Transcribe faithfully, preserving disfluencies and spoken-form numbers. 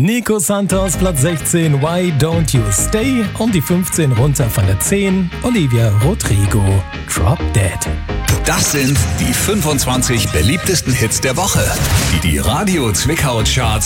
Nico Santos, Platz sechzehn, Why Don't You Stay? Um die fünfzehn runter von der zehn, Olivia Rodrigo, Drop Dead. Das sind die fünfundzwanzig beliebtesten Hits der Woche, die die Radio Zwickau Charts